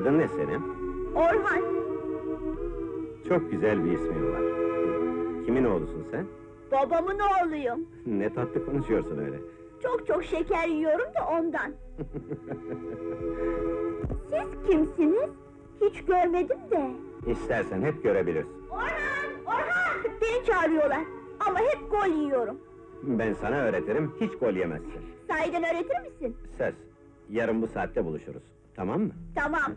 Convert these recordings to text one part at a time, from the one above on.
Adın ne senin? Orhan, Çok güzel bir ismin var. Kimin oğlusun sen? babamın oğluyum. Ne tatlı konuşuyorsun öyle. Çok çok şeker yiyorum da ondan. Siz kimsiniz? Hiç görmedim de. İstersen hep görebilirsin. Orhan! Orhan! Beni çağırıyorlar. Ama hep gol yiyorum. Ben sana öğretirim, hiç gol yemezsin. Sahiden öğretir misin? Söz, yarın bu saatte buluşuruz. Tamam mı? Tamam.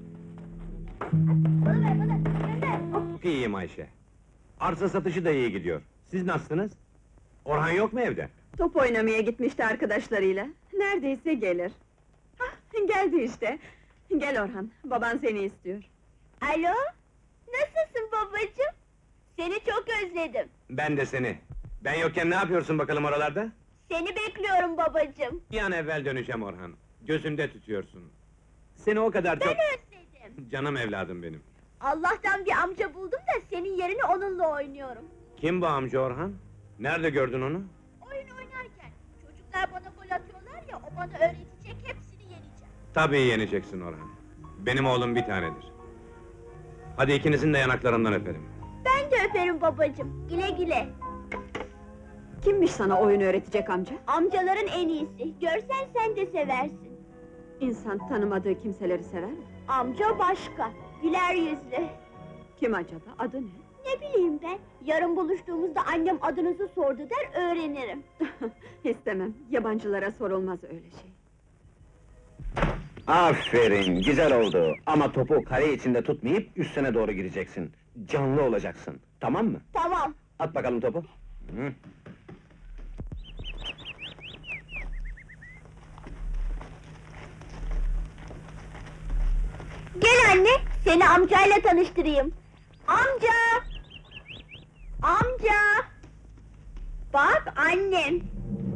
Bana ver, bana. Gönder. Çok iyiyim Ayşe. Arsa satışı da iyi gidiyor. Siz nasılsınız? Orhan yok mu evde? Top oynamaya gitmişti arkadaşlarıyla. Neredeyse gelir. Hah, geldi işte. Gel Orhan, baban seni istiyor. Alo? Nasılsın babacığım? Seni çok özledim. Ben de seni. Ben yokken ne yapıyorsun bakalım oralarda? Seni bekliyorum babacığım. Bir an evvel döneceğim Orhan. Gözümde tutuyorsun. Seni o kadar Ben çok... özledim. Canım evladım benim. Allah'tan bir amca buldum da senin yerine onunla oynuyorum. Kim bu amca Orhan? Nerede gördün onu? Oyun oynarken çocuklar bana gol atıyorlar ya, o bana öğretecek, hepsini yeneceğim. Tabii yeneceksin Orhan. Benim oğlum bir tanedir. Hadi ikinizin de yanaklarından öperim. Ben de öperim babacığım. Güle güle. Kimmiş sana oyun öğretecek amca? Amcaların en iyisi. Görsen sen de seversin. İnsan tanımadığı kimseleri sever mi? Amca başka. Güler yüzlü. Kim acaba, adı ne? Ne bileyim ben. Yarın buluştuğumuzda annem adınızı sordu der, öğrenirim. İstemem, yabancılara sorulmaz öyle şey. Aferin, güzel oldu. Ama topu kare içinde tutmayıp üstüne doğru gireceksin. Canlı olacaksın, tamam mı? Tamam. At bakalım topu. Hı. Gel anne, seni amcayla tanıştırayım. Amca! Amca! Bak annem.